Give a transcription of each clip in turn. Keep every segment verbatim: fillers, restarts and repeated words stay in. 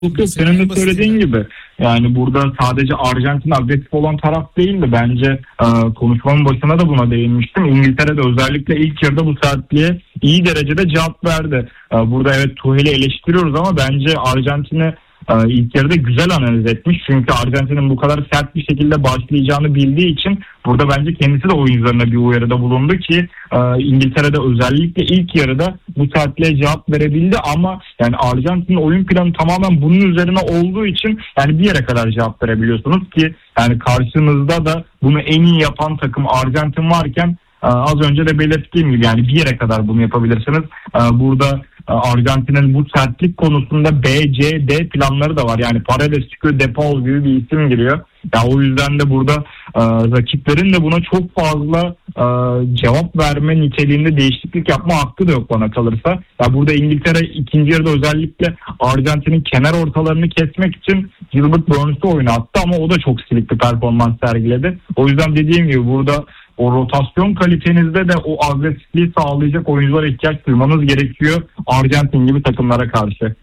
Yok yok, senin de söylediğin gibi yani burada sadece Arjantin agresif olan taraf değildi. Bence e, konuşmanın başına da buna değinmiştim. İngiltere'de özellikle ilk yarıda bu sertliğe iyi derecede cevap verdi. E, burada evet Tuchel'i eleştiriyoruz ama bence Arjantin'i e, ilk yarıda güzel analiz etmiş. Çünkü Arjantin'in bu kadar sert bir şekilde başlayacağını bildiği için burada bence kendisi de oyuncularına bir uyarıda bulundu ki e, İngiltere'de özellikle ilk yarıda bu sertliğe cevap verebildi ama yani Arjantin'in oyun planı tamamen bunun üzerine olduğu için yani bir yere kadar cevap verebiliyorsunuz ki yani karşınızda da bunu en iyi yapan takım Arjantin varken e, az önce de belirttiğim gibi yani bir yere kadar bunu yapabilirsiniz. E, burada Arjantin'in bu sertlik konusunda B, C, D planları da var. Yani Paredes çıkıyor, De Paul gibi bir isim giriyor. Ya o yüzden de burada e, rakiplerin de buna çok fazla e, cevap verme niteliğinde değişiklik yapma hakkı da yok bana kalırsa. Ya burada İngiltere ikinci yarıda özellikle Arjantin'in kenar ortalarını kesmek için Gilbert Burns'u oyuna attı ama o da çok silik bir performans sergiledi. O yüzden dediğim gibi burada o rotasyon kalitenizde de o agresifliği sağlayacak oyunculara ihtiyaç duymanız gerekiyor Arjantin gibi takımlara karşı.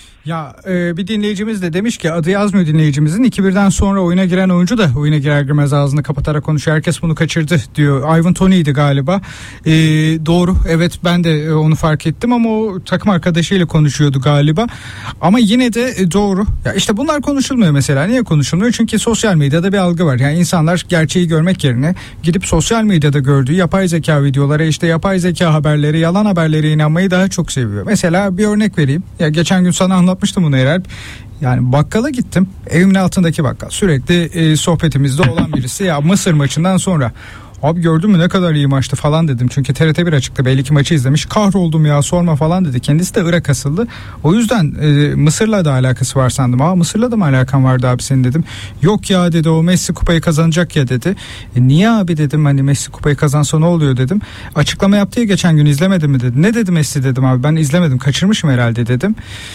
Ya e, bir dinleyicimiz de demiş ki adı yazmıyor dinleyicimizin iki birden sonra oyuna giren oyuncu da oyuna girer girmez ağzını kapatarak konuşuyor. Herkes bunu kaçırdı diyor. Ivan Toney'di galiba. E, doğru evet ben de e, onu fark ettim ama o takım arkadaşıyla konuşuyordu galiba. Ama yine de e, doğru. Ya işte bunlar konuşulmuyor mesela. Niye konuşulmuyor? Çünkü sosyal medyada bir algı var. Yani insanlar gerçeği görmek yerine gidip sosyal medyada gördüğü yapay zeka videoları işte yapay zeka haberleri yalan haberlere inanmayı daha çok seviyor. Mesela bir örnek vereyim. Ya geçen gün sana anlatmıştım bunu Erel. Yani bakkala gittim. Evimin altındaki bakkal. Sürekli e, sohbetimizde olan birisi. Ya Mısır maçından sonra abi gördün mü ne kadar iyi maçtı falan dedim. Çünkü T R T bir açıkta belli ki maçı izlemiş. Kahroldum ya sorma falan dedi. Kendisi de Irak asıllı. O yüzden e, Mısır'la da alakası var sandım. Aa Mısır'la da mı alakan vardı abi senin dedim. Yok ya dedi o Messi kupayı kazanacak ya dedi. E, niye abi dedim hani Messi kupayı kazansa ne oluyor dedim. Açıklama yaptı ya geçen gün izlemedin mi dedi. Ne dedi Messi dedim abi ben izlemedim kaçırmışım herhalde dedim.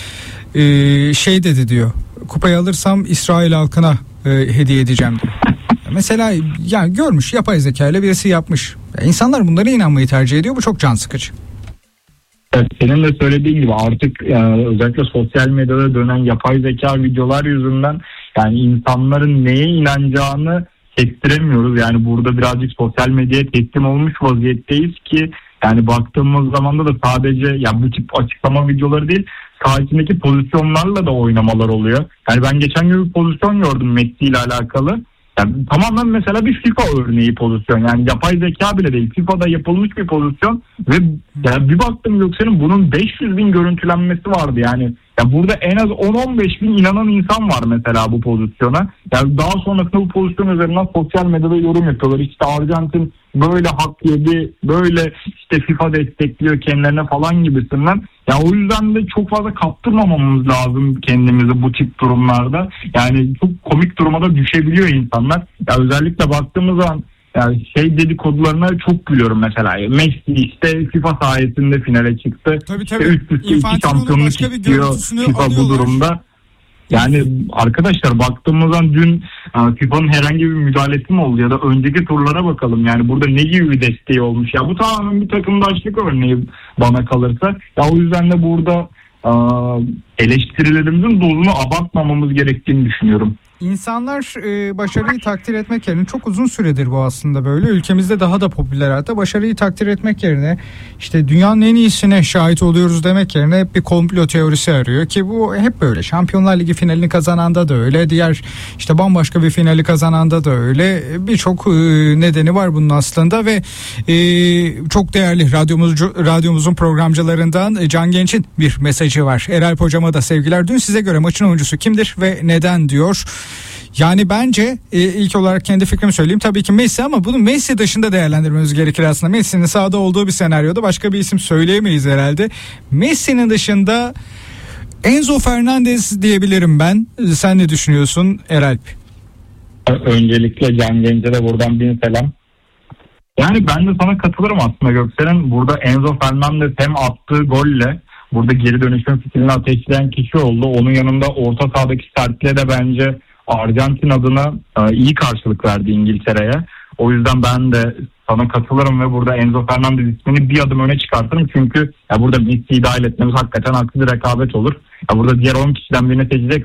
Ee, şey dedi diyor kupayı alırsam İsrail halkına e, hediye edeceğim diyor. Mesela yani görmüş yapay zeka ile birisi yapmış. İnsanlar bunlara inanmayı tercih ediyor, bu çok can sıkıcı. Evet, senin de söylediğin gibi artık yani özellikle sosyal medyada dönen yapay zeka videolar yüzünden yani insanların neye inanacağını kestiremiyoruz. Yani burada birazcık sosyal medyaya teslim olmuş vaziyetteyiz ki yani baktığımız zaman da sadece ya bu tip açıklama videoları değil saha içindeki pozisyonlarla da oynamalar oluyor. Yani ben geçen gün bir pozisyon gördüm Messi ile alakalı. Yani tamamen mesela bir FIFA örneği pozisyon. Yani yapay zeka bile değil. FIFA'da yapılmış bir pozisyon ve yani bir baktım Göksel'in bunun beş yüz bin görüntülenmesi vardı. Yani ya burada en az on on beş bin inanan insan var mesela bu pozisyona. Yani daha sonrasında bu pozisyon üzerinden sosyal medyada yorum yapıyorlar. İşte Arjantin böyle hak yedi, böyle işte FIFA destekliyor kendilerine falan gibisinden. Ya o yüzden de çok fazla kaptırmamamız lazım kendimizi bu tip durumlarda. Yani çok komik duruma da düşebiliyor insanlar. Ya özellikle baktığımız zaman yani şey dedikodularına çok gülüyorum mesela. Messi işte FIFA sayesinde finale çıktı. Tabii tabii. İşte üst üste iki şampiyonluk istiyor FIFA alıyorlar. bu durumda. Yani arkadaşlar baktığımızda dün FIFA'nın herhangi bir müdahalesi mi oldu ya da önceki turlara bakalım. Yani burada ne gibi bir desteği olmuş. Ya bu tamamen bir takımdaşlık örneği bana kalırsa. Ya o yüzden de burada eleştirilerimizin dozunu abartmamamız gerektiğini düşünüyorum. İnsanlar e, başarıyı takdir etmek yerine çok uzun süredir bu aslında böyle. Ülkemizde daha da popüler hatta başarıyı takdir etmek yerine işte dünyanın en iyisine şahit oluyoruz demek yerine hep bir komplo teorisi arıyor ki bu hep böyle. Şampiyonlar Ligi finalini kazananda da öyle. Diğer işte bambaşka bir finali kazananda da öyle. Birçok e, nedeni var bunun aslında ve e, çok değerli radyomuz, radyomuzun programcılarından Can Genç'in bir mesajı var. Eralp hocama da sevgiler. Dün size göre maçın oyuncusu kimdir ve neden diyor. Yani bence e, ilk olarak kendi fikrimi söyleyeyim. Tabii ki Messi ama bunu Messi dışında değerlendirmemiz gerekir aslında. Messi'nin sahada olduğu bir senaryoda başka bir isim söyleyemeyiz herhalde. Messi'nin dışında Enzo Fernandez diyebilirim ben. Sen ne düşünüyorsun Eralp? Öncelikle Can Genç'e de buradan bin selam. Yani ben de sana katılırım aslında Göksel'in. Burada Enzo Fernandez hem attığı golle burada geri dönüşüm fikrini ateşleyen kişi oldu. Onun yanında orta sahadaki sertliğe de bence Arjantin adına e, iyi karşılık verdi İngiltere'ye. O yüzden ben de sana katılırım ve burada Enzo Fernandez ismini bir adım öne çıkartırım. Çünkü ya burada Messi'yi dahil etmemiz hakikaten haksız bir rekabet olur. Ya burada diğer on kişiden birine seçecek